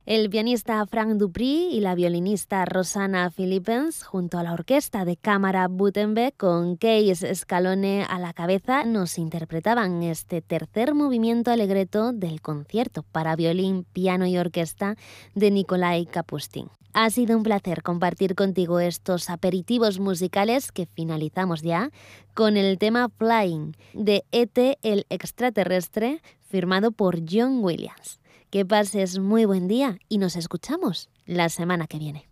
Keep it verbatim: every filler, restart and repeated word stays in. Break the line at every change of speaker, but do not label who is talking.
El pianista Frank Dupri y la violinista Rosanna Philippens, junto a la orquesta de cámara Butenbeck, con Kees Scalone a la cabeza, nos interpretaban este tercer movimiento alegreto del concierto para violín, piano y orquesta de Nikolai Kapustin. Ha sido un placer compartir contigo estos aperitivos musicales que finalizamos ya con el tema Flying de E T el extraterrestre, firmado por John Williams. Que pases muy buen día y nos escuchamos la semana que viene.